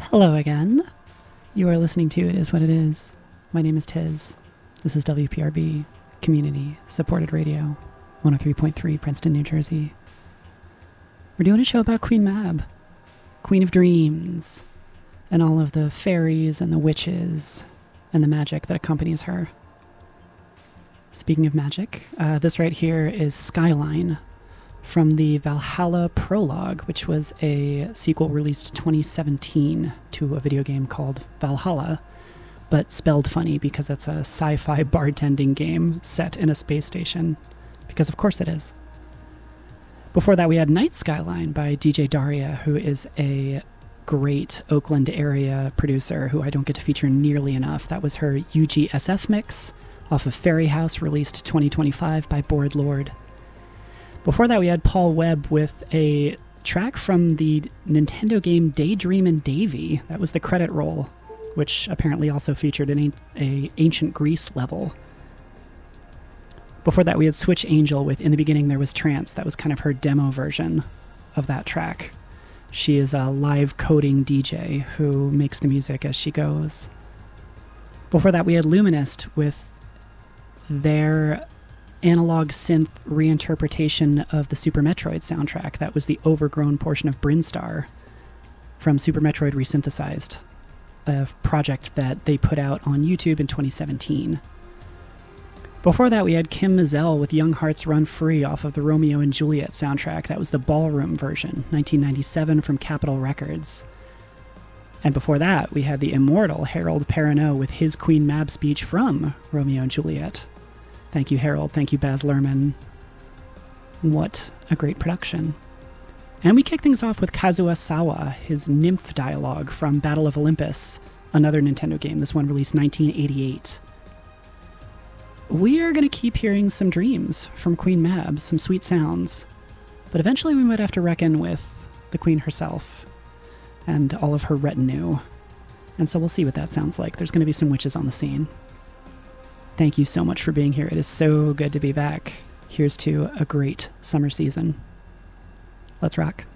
Hello again. You are listening to It Is What It Is. My name is Tiz. This is WPRB, Community Supported Radio, 103.3 Princeton, New Jersey. We're doing a show about Queen Mab, Queen of Dreams, and all of the fairies and the witches and the magic that accompanies her. Speaking of magic, this right here is Skyline from the Valhalla Prologue, which was a sequel released 2017 to a video game called Valhalla, but spelled funny because it's a sci-fi bartending game set in a space station, because of course it is. Before that, we had Night Skyline by DJ Daria, who is a great Oakland area producer who I don't get to feature nearly enough. That was her UGSF mix off of Fairy House, released 2025 by Bored Lord. Before that, we had Paul Webb with a track from the Nintendo game Daydream and Davy. That was the credit roll, which apparently also featured an ancient Greece level. Before that, we had Switch Angel with In the Beginning There Was Trance. That was kind of her demo version of that track. She is a live coding DJ who makes the music as she goes. Before that, we had Luminist with their analog synth reinterpretation of the Super Metroid soundtrack. That was the overgrown portion of Brinstar from Super Metroid Resynthesized, a project that they put out on YouTube in 2017. Before that, we had Kim Mazel with Young Hearts Run Free off of the Romeo and Juliet soundtrack. That was the ballroom version, 1997 from Capitol Records. And before that, we had the immortal Harold Perrineau with his Queen Mab speech from Romeo and Juliet. Thank you, Harold. Thank you, Baz Luhrmann. What a great production. And we kick things off with Kazuo Sawa, his nymph dialogue from Battle of Olympus, another Nintendo game. This one released 1988. We are going to keep hearing some dreams from Queen Mab, some sweet sounds. But eventually we might have to reckon with the Queen herself and all of her retinue. And so we'll see what that sounds like. There's going to be some witches on the scene. Thank you so much for being here. It is so good to be back. Here's to a great summer season. Let's rock.